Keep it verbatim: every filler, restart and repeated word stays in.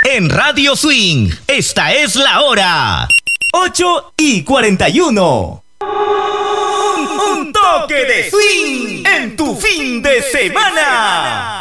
en Radio Swing. Esta es la hora. ocho y cuarenta y uno. Un, un toque de swing en tu fin de semana.